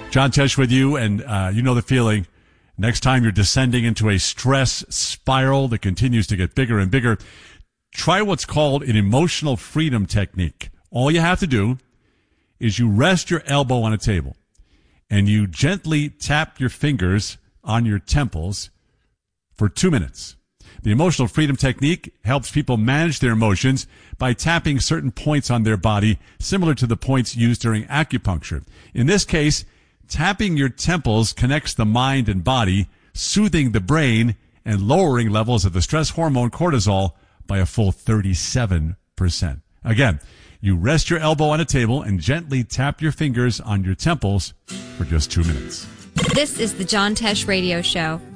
John Tesh with you, and you know the feeling. Next time you're descending into a stress spiral that continues to get bigger and bigger, try what's called an emotional freedom technique. All you have to do is you rest your elbow on a table and you gently tap your fingers on your temples for 2 minutes. The emotional freedom technique helps people manage their emotions by tapping certain points on their body, similar to the points used during acupuncture. In this case, tapping your temples connects the mind and body, soothing the brain and lowering levels of the stress hormone cortisol by a full 37%. Again, you rest your elbow on a table and gently tap your fingers on your temples for just 2 minutes. This is the John Tesh Radio Show.